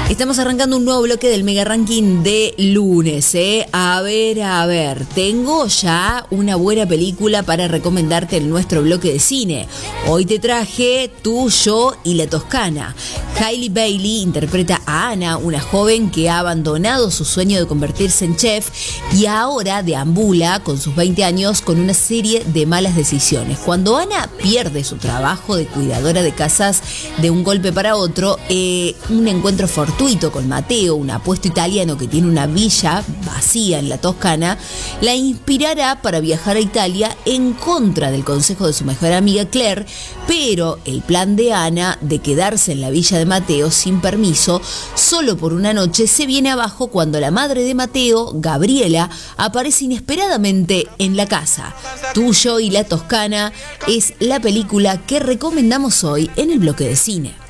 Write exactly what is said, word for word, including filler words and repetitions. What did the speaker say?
Estamos arrancando un nuevo bloque del Mega Ranking de lunes, ¿eh? A ver, a ver, tengo ya una buena película para recomendarte en nuestro bloque de cine. Hoy te traje Tú, Yo y La Toscana. Hailey Bailey interpreta a Ana, una joven que ha abandonado su sueño de convertirse en chef y ahora deambula con sus veinte años con una serie de malas decisiones. Cuando Ana pierde su trabajo de cuidadora de casas de un golpe para otro, eh, un encuentro fortuito con Mateo, un apuesto italiano que tiene una villa vacía en la Toscana, la inspirará para viajar a Italia en contra del consejo de su mejor amiga Claire, pero el plan de Ana de quedarse en la villa de Mateo sin permiso, solo por una noche, se viene abajo cuando la madre de Mateo, Gabriela, aparece inesperadamente en la casa. Tú, Yo y La Toscana es la película que recomendamos hoy en el bloque de cine.